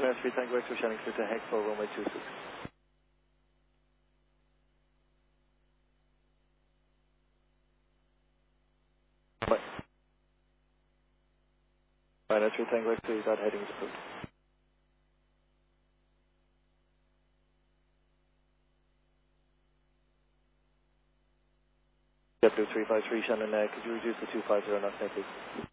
China 3 Tango X-ray Shannon clear to Hex 4 runway 26. China 3 Tango X-ray, that heading is approved. JetBlue 353 Shannon, could you reduce the 250 knots now please?